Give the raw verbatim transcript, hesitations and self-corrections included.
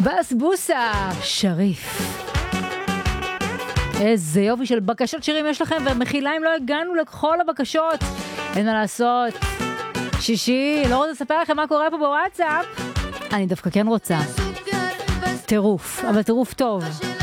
בסבוסה, שריף. איזה יופי של בקשות שירים יש לכם, ומחילה אם לא הגענו לכל הבקשות. אין מה לעשות. שישי, לא רוצה לספר לכם מה קורה פה בוואטסאפ. אני דווקא כן רוצה. טירוף, אבל טירוף טוב.